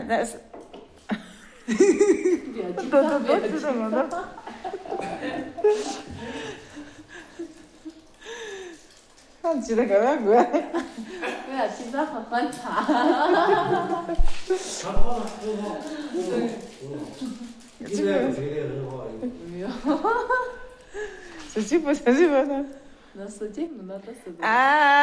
那是。 都知道吗？都。俺记得个那个。 我要去找喝茶。 茶好了，很好。应该不觉得很好。 没有。 自己不呢？ 那是节目那都是。 啊。